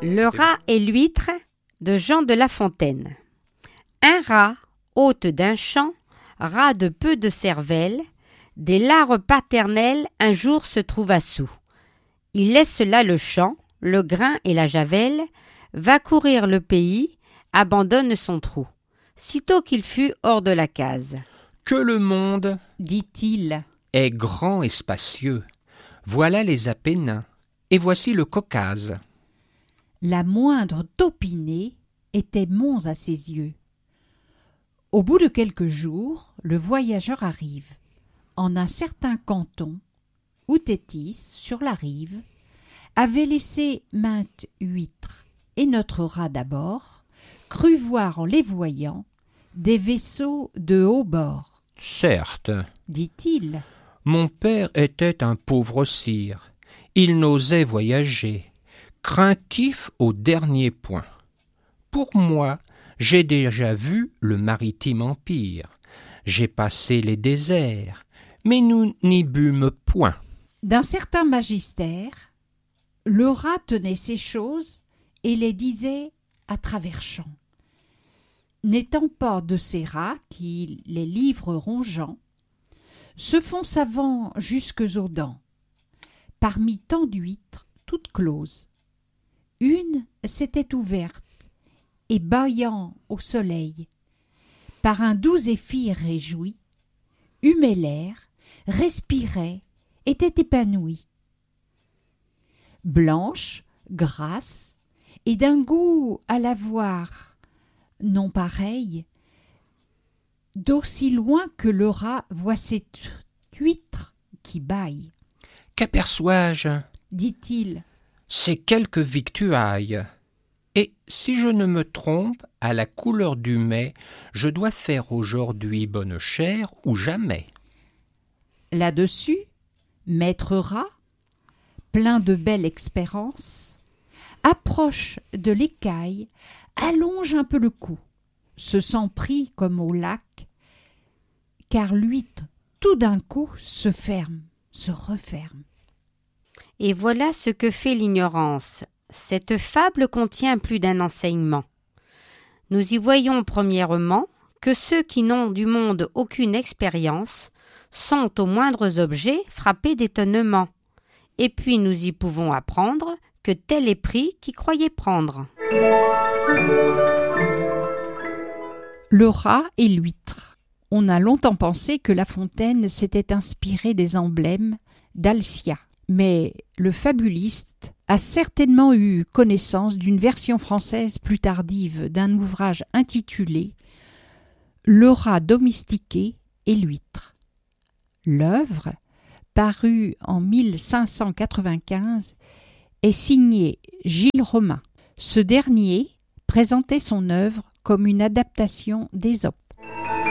Le rat et l'huître de Jean de La Fontaine. Un rat, hôte d'un champ, rat de peu de cervelle, des lares paternelles un jour se trouva soûl. Il laisse là le champ, le grain et la javelle, va courir le pays, abandonne son trou. Sitôt qu'il fut hors de la case. Que le monde, dit-il, est grand et spacieux. Voilà les Apennins, et voici le Caucase. La moindre taupinée était mons à ses yeux. Au bout de quelques jours, le voyageur arrive en un certain canton où Thétis, sur la rive, avait laissé maintes huîtres, et notre rat d'abord crut voir en les voyant des vaisseaux de haut bord. Certes, dit-il, mon père était un pauvre sire. Il n'osait voyager, craintif au dernier point. Pour moi, j'ai déjà vu le maritime empire. J'ai passé les déserts, mais nous n'y bûmes point. D'un certain magistère, le rat tenait ces choses et les disait à travers champs. N'étant pas de ces rats qui, les livres rongeant, se font savants jusques aux dents, parmi tant d'huîtres, toutes closes. Une s'était ouverte, et bâillant au soleil, par un doux zéphyr réjoui, humait l'air, respirait, était épanouie. Blanche, grasse, et d'un goût à la voir non pareil, d'aussi loin que le rat voit cette huître qui bâille. Qu'aperçois-je ? Dit-il. C'est quelque victuaille. Et si je ne me trompe, à la couleur du mets, je dois faire aujourd'hui bonne chère ou jamais. Là-dessus, maître rat, plein de belle expérience, approche de l'écaille, allonge un peu le cou, se sent pris comme au lac, car l'huître tout d'un coup se ferme, se referme. Et voilà ce que fait l'ignorance. Cette fable contient plus d'un enseignement. Nous y voyons premièrement que ceux qui n'ont du monde aucune expérience sont aux moindres objets frappés d'étonnement. Et puis nous y pouvons apprendre que tel est pris qui croyait prendre. Le rat et l'huître. On a longtemps pensé que La Fontaine s'était inspiré des emblèmes d'Alcia. Mais le fabuliste a certainement eu connaissance d'une version française plus tardive d'un ouvrage intitulé « Le rat domestiqué et l'huître ». L'œuvre, parue en 1595, est signée Gilles Romain. Ce dernier présentait son œuvre comme une adaptation d'Ésope.